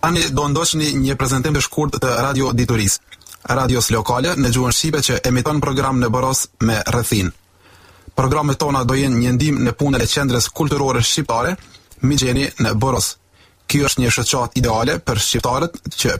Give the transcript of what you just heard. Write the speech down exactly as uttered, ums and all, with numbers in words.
Tani do ndoqni një prezantim të shkurt të Radio Dituris, radios lokale në gjuhën shqipe që emiton program në Boros me rrethin. Programet tona do jenë një ndihmë në punën e qendrës kulturore shqiptare, Migjeni në Boros. Kjo është një shoqat ideale për shqiptarët që